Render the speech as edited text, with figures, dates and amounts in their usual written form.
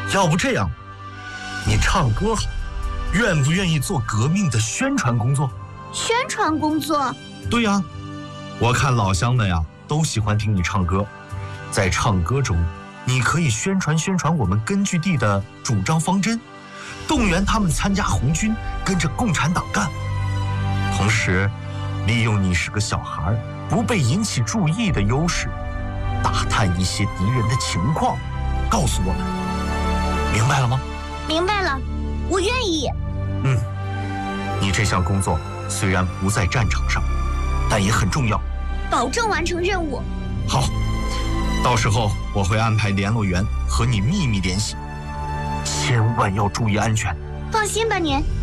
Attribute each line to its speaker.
Speaker 1: 要不这样，你唱歌好，愿不愿意做革命的宣传工作？
Speaker 2: 宣传工作？
Speaker 1: 对呀，我看老乡们呀都喜欢听你唱歌，在唱歌中，你可以宣传我们根据地的主张方针，动员他们参加红军，跟着共产党干。同时，利用你是个小孩，不被引起注意的优势，打探一些敌人的情况，告诉我们，明白了吗？
Speaker 2: 明白了，我愿意。
Speaker 1: 你这项工作虽然不在战场上，但也很重要，
Speaker 2: 保证完成任务。
Speaker 1: 好，到时候我会安排联络员和你秘密联系，千万要注意安全。
Speaker 2: 放心吧您。